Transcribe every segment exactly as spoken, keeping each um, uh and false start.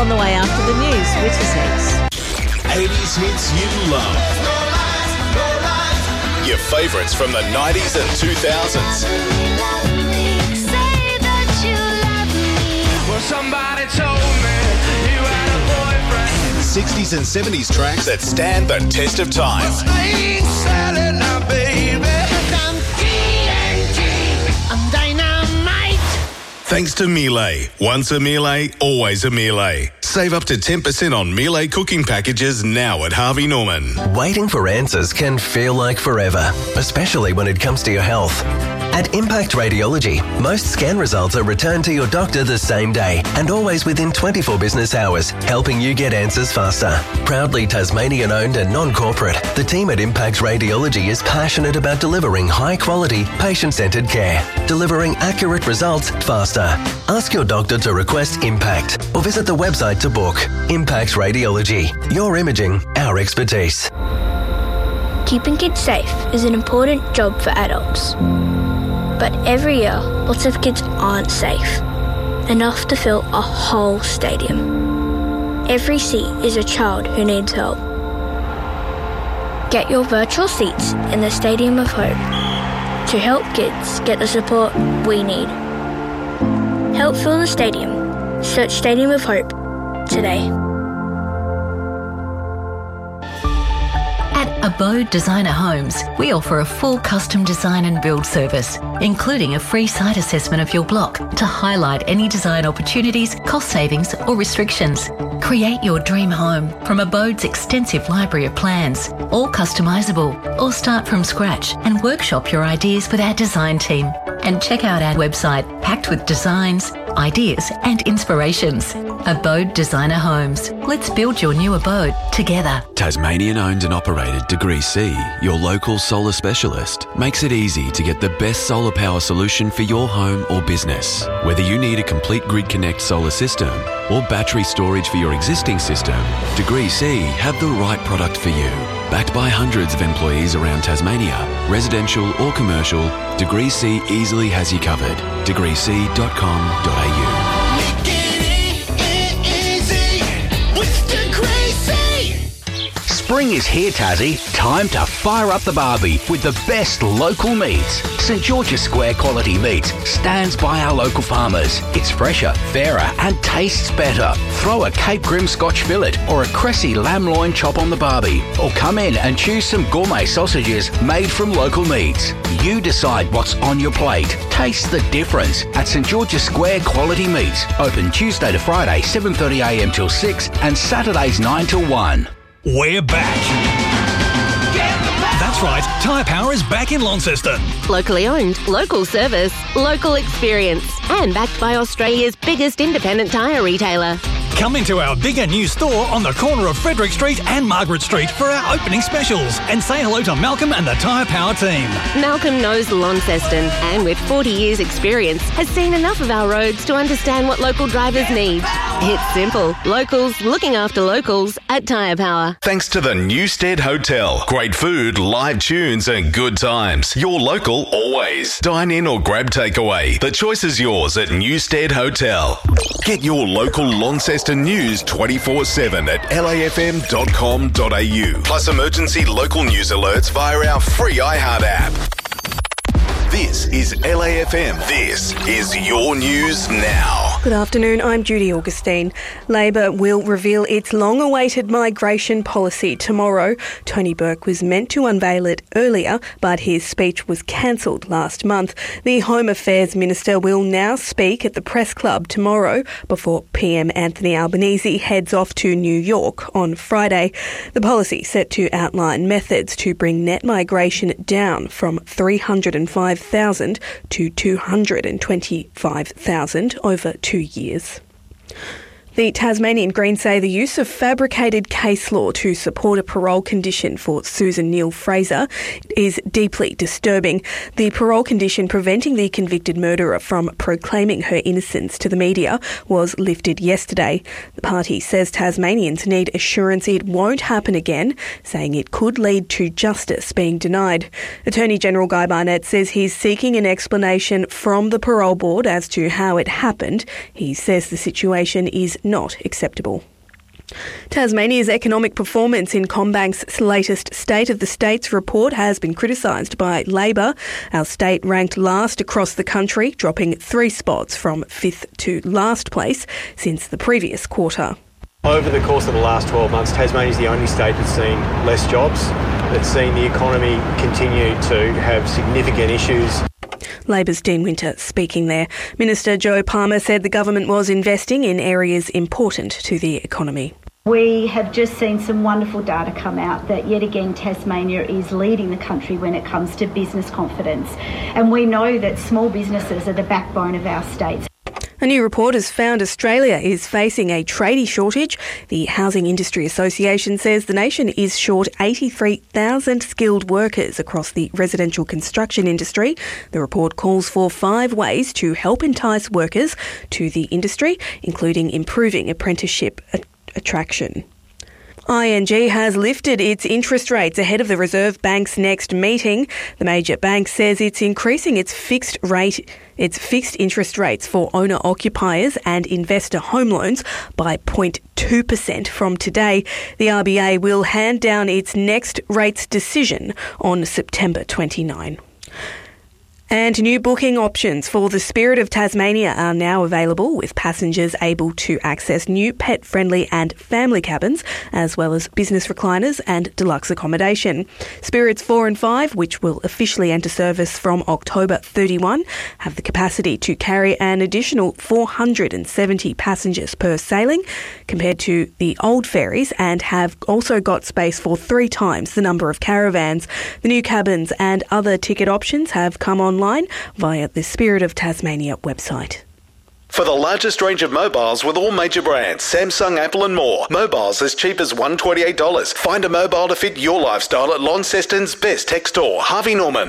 on the way after the news with the Heats. eighties hits you love. No lies, no lies. Your favourites from the nineties and two thousands. Say that you love me. Well, somebody told me you had a boyfriend. sixties and seventies tracks that stand the test of time. I ain't selling now, baby. I'm T N T. I'm dynamite. Thanks to Miele. Once a Miele, always a Miele. Save up to ten percent on Miele cooking packages now at Harvey Norman. Waiting for answers can feel like forever, especially when it comes to your health. At Impact Radiology, most scan results are returned to your doctor the same day and always within twenty-four business hours, helping you get answers faster. Proudly Tasmanian-owned and non-corporate, the team at Impact Radiology is passionate about delivering high-quality, patient-centred care, delivering accurate results faster. Ask your doctor to request Impact or visit the website to book. Impact Radiology, your imaging, our expertise. Keeping kids safe is an important job for adults. But every year, lots of kids aren't safe, enough to fill a whole stadium. Every seat is a child who needs help. Get your virtual seats in the Stadium of Hope to help kids get the support we need. Help fill the stadium. Search Stadium of Hope today. At Abode Designer Homes, we offer a full custom design and build service, including a free site assessment of your block to highlight any design opportunities, cost savings or restrictions. Create your dream home from Abode's extensive library of plans, all customisable, or start from scratch and workshop your ideas with our design team. And check out our website packed with designs, ideas and inspirations. Abode Designer Homes. Let's build your new abode together. Tasmanian owned and operated Degree C, your local solar specialist, makes it easy to get the best solar power solution for your home or business. Whether you need a complete Grid Connect solar system or battery storage for your existing system, Degree C have the right product for you. Backed by hundreds of employees around Tasmania, residential or commercial, Degree C easily has you covered. degree c dot com dot a u. Spring is here, Tassie. Time to fire up the barbie with the best local meats. St George's Square quality meats stands by our local farmers. It's fresher, fairer and tastes better. Throw a Cape Grim Scotch fillet or a Cressy lamb loin chop on the barbie. Or come in and choose some gourmet sausages made from local meats. You decide what's on your plate. Taste the difference at St George's Square quality meats. Open Tuesday to Friday, seven thirty a m till six and Saturdays nine till one. We're back. That's right, Tyre Power is back in Launceston. Locally owned, local service, local experience, and backed by Australia's biggest independent tyre retailer. Come into our bigger new store on the corner of Frederick Street and Margaret Street for our opening specials and say hello to Malcolm and the Tyre Power team. Malcolm knows Launceston and with forty years experience has seen enough of our roads to understand what local drivers need. It's simple. Locals looking after locals at Tyre Power. Thanks to the Newstead Hotel. Great food, live tunes and good times. Your local always. Dine in or grab takeaway. The choice is yours at Newstead Hotel. Get your local Launceston news twenty-four seven at l a f m dot com dot a u. Plus emergency local news alerts via our free iHeart app. This is L A F M. This is your news now. Good afternoon, I'm Judy Augustine. Labor will reveal its long-awaited migration policy tomorrow. Tony Burke was meant to unveil it earlier, but his speech was cancelled last month. The Home Affairs Minister will now speak at the Press Club tomorrow before P M Anthony Albanese heads off to New York on Friday. The policy set to outline methods to bring net migration down from three hundred five thousand to two hundred twenty-five thousand over two years. The Tasmanian Greens say the use of fabricated case law to support a parole condition for Susan Neal-Fraser is deeply disturbing. The parole condition preventing the convicted murderer from proclaiming her innocence to the media was lifted yesterday. The party says Tasmanians need assurance it won't happen again, saying it could lead to justice being denied. Attorney General Guy Barnett says he's seeking an explanation from the parole board as to how it happened. He says the situation is not acceptable. Tasmania's economic performance in CommBank's latest State of the States report has been criticised by Labor. Our state ranked last across the country, dropping three spots from fifth to last place since the previous quarter. Over the course of the last twelve months, Tasmania is the only state that's seen less jobs, that's seen the economy continue to have significant issues. Labor's Dean Winter speaking there. Minister Joe Palmer said the government was investing in areas important to the economy. We have just seen some wonderful data come out that yet again Tasmania is leading the country when it comes to business confidence. And we know that small businesses are the backbone of our state. A new report has found Australia is facing a tradie shortage. The Housing Industry Association says the nation is short eighty-three thousand skilled workers across the residential construction industry. The report calls for five ways to help entice workers to the industry, including improving apprenticeship attraction. I N G has lifted its interest rates ahead of the Reserve Bank's next meeting. The major bank says it's increasing its fixed rate, its fixed interest rates for owner-occupiers and investor home loans by zero point two percent from today. The R B A will hand down its next rates decision on September twenty-ninth. And new booking options for the Spirit of Tasmania are now available, with passengers able to access new pet-friendly and family cabins, as well as business recliners and deluxe accommodation. Spirits four and five, which will officially enter service from October thirty-first, have the capacity to carry an additional four hundred seventy passengers per sailing, compared to the old ferries, and have also got space for three times the number of caravans. The new cabins and other ticket options have come online via the Spirit of Tasmania website. For the largest range of mobiles with all major brands, Samsung, Apple and more. Mobiles as cheap as one hundred twenty-eight dollars. Find a mobile to fit your lifestyle at Launceston's best tech store, Harvey Norman.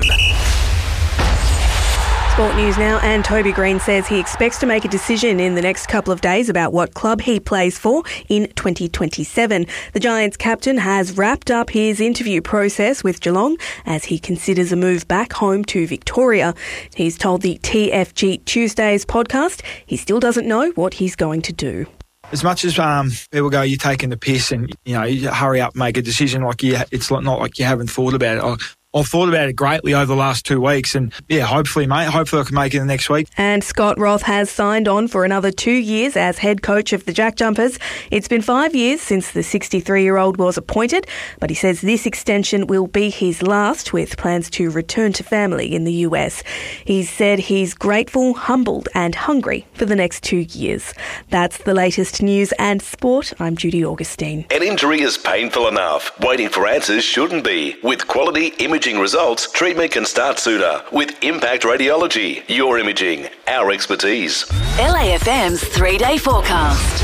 Sport news now, and Toby Green says he expects to make a decision in the next couple of days about what club he plays for in twenty twenty-seven. The Giants captain has wrapped up his interview process with Geelong as he considers a move back home to Victoria. He's told the T F G Tuesdays podcast he still doesn't know what he's going to do. As much as um, people go, you're taking the piss and, you know, you hurry up, make a decision, like you, it's not like you haven't thought about it. I, I've thought about it greatly over the last two weeks and, yeah, hopefully, mate, hopefully I can make it the next week. And Scott Roth has signed on for another two years as head coach of the Jack Jumpers. It's been five years since the sixty-three-year-old was appointed, but he says this extension will be his last, with plans to return to family in the U S. He's said he's grateful, humbled and hungry for the next two years. That's the latest news and sport. I'm Judy Augustine. An injury is painful enough. Waiting for answers shouldn't be. With quality imaging results, treatment can start sooner. With Impact Radiology, your imaging, our expertise. L A F M's three-day forecast.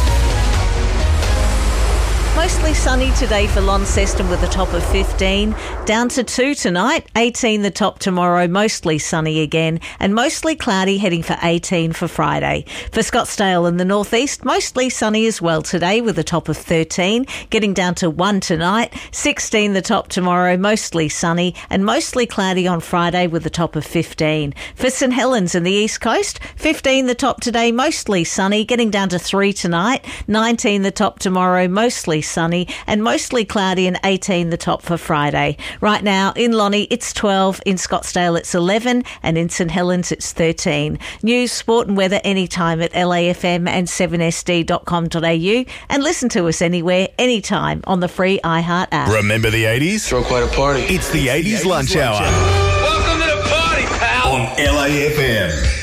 Mostly sunny today for Launceston with a top of fifteen. Down to two tonight, eighteen the top tomorrow, mostly sunny again, and mostly cloudy heading for eighteen for Friday. For Scottsdale in the northeast, mostly sunny as well today with a top of thirteen, getting down to one tonight, sixteen the top tomorrow, mostly sunny, and mostly cloudy on Friday with a top of fifteen. For St Helens in the east coast, fifteen the top today, mostly sunny, getting down to three tonight, nineteen the top tomorrow, mostly sunny and mostly cloudy, and eighteen the top for Friday. Right now in Lonnie it's twelve, in Scottsdale it's eleven, and in St Helens it's thirteen. News, sport and weather anytime at L A F M and seven S D dot com dot A U, and listen to us anywhere, anytime on the free iHeart app. Remember the eighties? Throw quite a party. It's the eighties lunch hour. Welcome to the party, pal. On L A F M.